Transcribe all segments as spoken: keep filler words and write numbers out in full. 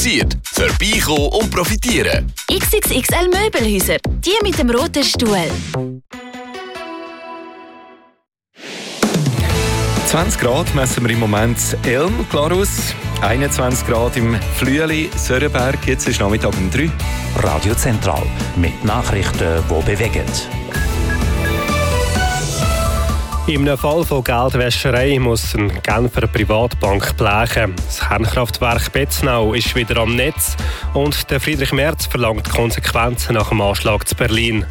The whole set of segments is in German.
Vorbeikommen und profitieren. X X X L Möbelhäuser, die mit dem roten Stuhl. zwanzig Grad messen wir im Moment in Elm, Glarus. einundzwanzig Grad im Flüeli, Sörenberg. Jetzt ist Nachmittag um drei. Radio Zentral mit Nachrichten, die bewegen. Im Fall von Geldwäscherei muss eine Genfer Privatbank blechen. Das Kernkraftwerk Betznau ist wieder am Netz und der Friedrich Merz verlangt Konsequenzen nach dem Anschlag zu Berlin.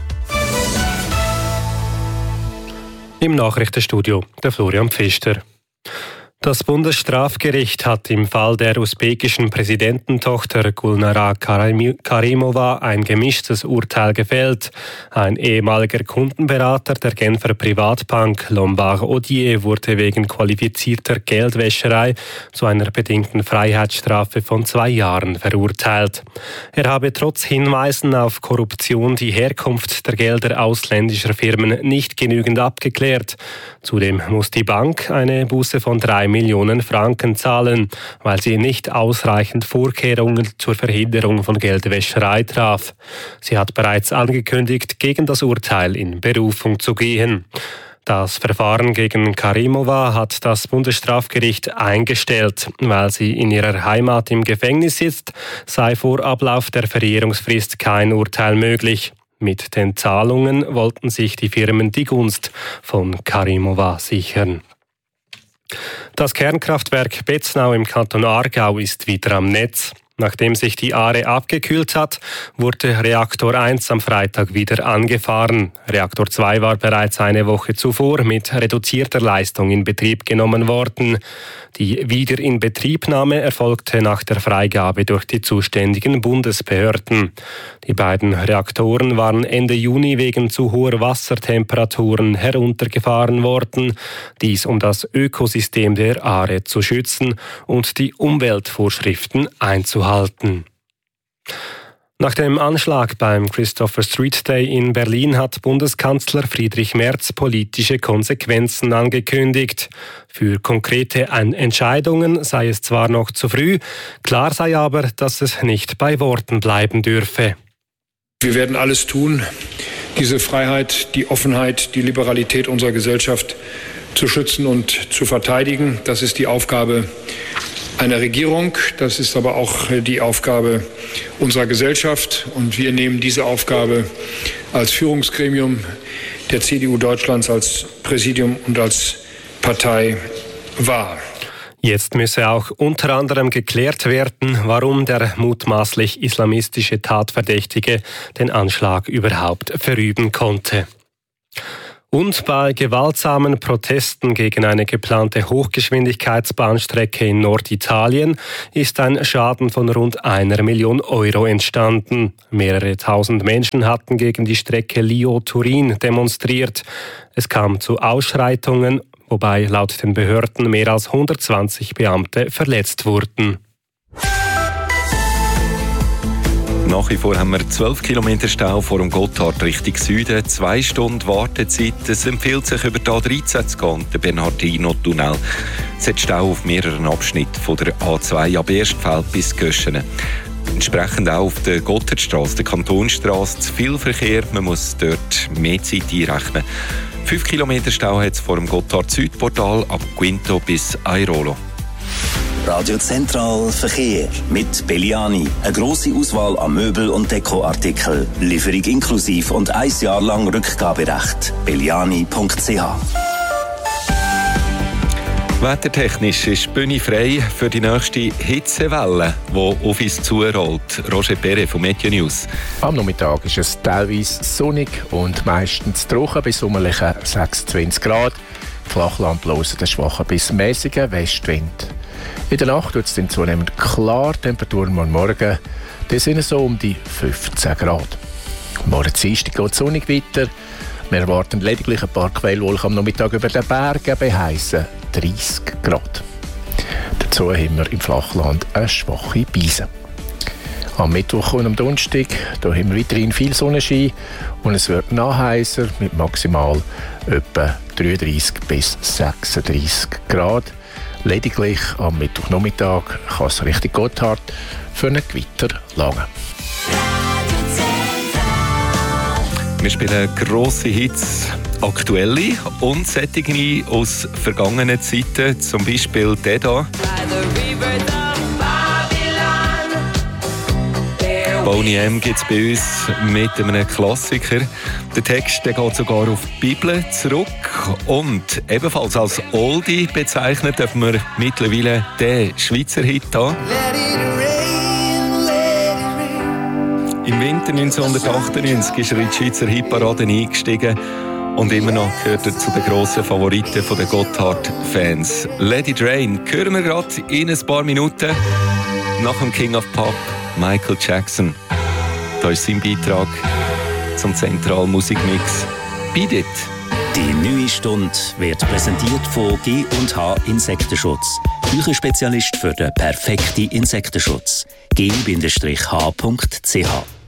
Im Nachrichtenstudio der Florian Pfister. Das Bundesstrafgericht hat im Fall der usbekischen Präsidententochter Gulnara Karimova ein gemischtes Urteil gefällt. Ein ehemaliger Kundenberater der Genfer Privatbank Lombard Odier wurde wegen qualifizierter Geldwäscherei zu einer bedingten Freiheitsstrafe von zwei Jahren verurteilt. Er habe trotz Hinweisen auf Korruption die Herkunft der Gelder ausländischer Firmen nicht genügend abgeklärt. Zudem muss die Bank eine Buße von drei Millionen Franken zahlen, weil sie nicht ausreichend Vorkehrungen zur Verhinderung von Geldwäscherei traf. Sie hat bereits angekündigt, gegen das Urteil in Berufung zu gehen. Das Verfahren gegen Karimova hat das Bundesstrafgericht eingestellt. Weil sie in ihrer Heimat im Gefängnis sitzt, sei vor Ablauf der Verjährungsfrist kein Urteil möglich. Mit den Zahlungen wollten sich die Firmen die Gunst von Karimova sichern. Das Kernkraftwerk Betznau im Kanton Aargau ist wieder am Netz. Nachdem sich die Aare abgekühlt hat, wurde Reaktor eins am Freitag wieder angefahren. Reaktor zwei war bereits eine Woche zuvor mit reduzierter Leistung in Betrieb genommen worden. Die Wiederinbetriebnahme erfolgte nach der Freigabe durch die zuständigen Bundesbehörden. Die beiden Reaktoren waren Ende Juni wegen zu hoher Wassertemperaturen heruntergefahren worden. Dies um das Ökosystem der Aare zu schützen und die Umweltvorschriften einzuhalten. Nach dem Anschlag beim Christopher Street Day in Berlin hat Bundeskanzler Friedrich Merz politische Konsequenzen angekündigt. Für konkrete Entscheidungen sei es zwar noch zu früh, klar sei aber, dass es nicht bei Worten bleiben dürfe. Wir werden alles tun, diese Freiheit, die Offenheit, die Liberalität unserer Gesellschaft zu schützen und zu verteidigen. Das ist die Aufgabe einer Regierung, das ist aber auch die Aufgabe unserer Gesellschaft. Und wir nehmen diese Aufgabe als Führungsgremium der C D U Deutschlands, als Präsidium und als Partei wahr. Jetzt müsse auch unter anderem geklärt werden, warum der mutmaßlich islamistische Tatverdächtige den Anschlag überhaupt verüben konnte. Und bei gewaltsamen Protesten gegen eine geplante Hochgeschwindigkeitsbahnstrecke in Norditalien ist ein Schaden von rund einer Million Euro entstanden. Mehrere tausend Menschen hatten gegen die Strecke Lyon-Turin demonstriert. Es kam zu Ausschreitungen, wobei laut den Behörden mehr als hundertzwanzig Beamte verletzt wurden. Nach wie vor haben wir zwölf Kilometer Stau vor dem Gotthard Richtung Süden, zwei Stunden Wartezeit. Es empfiehlt sich, über die A dreizehn zu gehen, der Bernhardino-Tunnel. Es hat Stau auf mehreren Abschnitten von der A zwei ab Erstfeld bis Göschenen. Entsprechend auch auf der Gotthardstrasse, der Kantonstrasse, zu viel Verkehr. Man muss dort mehr Zeit einrechnen. Fünf Kilometer Stau hat es vor dem Gotthard-Südportal ab Quinto bis Airolo. Radio Zentral Verkehr mit Belliani. Eine grosse Auswahl an Möbel- und Dekoartikeln. Lieferung inklusiv und ein Jahr lang Rückgaberecht. belliani punkt c h. Wettertechnisch ist die Bühne frei für die nächste Hitzewelle, die auf uns zurollt. Roger Perret von Meteo News. Am Nachmittag ist es teilweise sonnig und meistens trocken bis sommerliche sechsundzwanzig Grad. Flachland bloß der schwache bis mäßige Westwind. In der Nacht wird es dann zunehmend klar, Temperaturen am Morgen, die sind so um die fünfzehn Grad. Morgen Dienstag geht es sonnig weiter. Wir erwarten lediglich ein paar Quellwolken am Nachmittag über den Bergen bei heissen dreißig Grad. Dazu haben wir im Flachland eine schwache Beise. Am Mittwoch und am Donnerstag da haben wir weiterhin viel Sonnenschein und es wird noch heißer mit maximal etwa dreiunddreißig bis sechsunddreißig Grad. Lediglich am Mittwochnachmittag kann es Richtung Gotthard für ein Gewitter langen. Wir spielen grosse Hits, aktuelle und solche aus vergangenen Zeiten, zum Beispiel der hier. Boney M gibt es bei uns mit einem Klassiker. Der Text der geht sogar auf die Bibel zurück und ebenfalls als Oldie bezeichnet dürfen wir mittlerweile den Schweizer Hit hier. Im Winter neunzehnhundertachtundneunzig ist er in die Schweizer Hitparade eingestiegen und immer noch gehört er zu den grossen Favoriten der Gotthard-Fans. Let It Rain hören wir gerade in ein paar Minuten nach dem King of Pop, Michael Jackson. Da ist sein Beitrag zum zentralen Musikmix. Beat It. Die neue Stunde wird präsentiert von G und H Insektenschutz. Euer Spezialist für den perfekten Insektenschutz. G H punkt C H